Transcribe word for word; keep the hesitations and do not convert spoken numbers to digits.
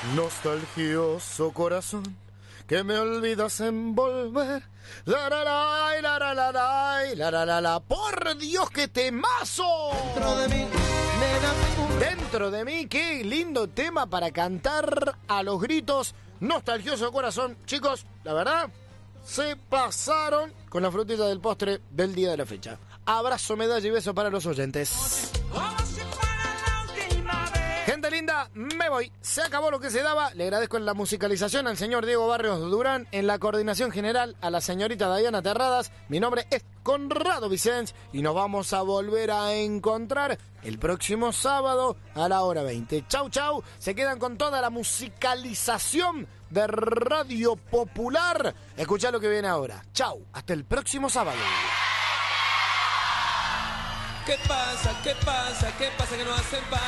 Nostalgioso corazón que me olvidas envolver. La la la la la la la la la la la. Por Dios, qué temazo. Dentro de mí, nena. Dentro de mí, qué lindo tema para cantar a los gritos. Nostalgioso corazón. Chicos, la verdad, se pasaron con la frutilla del postre del día de la fecha. Abrazo, medalla y beso para los oyentes. Gente linda, me voy. Se acabó lo que se daba. Le agradezco en la musicalización al señor Diego Barrios Durán, en la coordinación general a la señorita Dayana Terradas. Mi nombre es Conrado Vicens y nos vamos a volver a encontrar el próximo sábado a la hora veinte. Chau, chau. Se quedan con toda la musicalización de Radio Popular. Escuchá lo que viene ahora. Chau. Hasta el próximo sábado. ¿Qué pasa? ¿Qué pasa? ¿Qué pasa que no hacen paz?